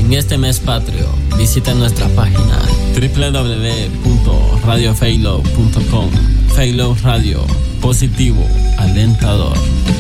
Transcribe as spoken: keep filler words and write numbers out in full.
En este mes patrio, visita nuestra página doble u doble u doble u punto radio faylow punto com. Faylow Radio, positivo, alentador.